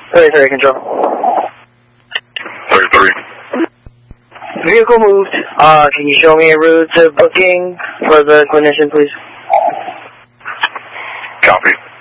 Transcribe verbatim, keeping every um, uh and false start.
thirty-three, control. thirty-three. Vehicle moved. Uh, can you show me a route to booking for the clinician, please? Copy.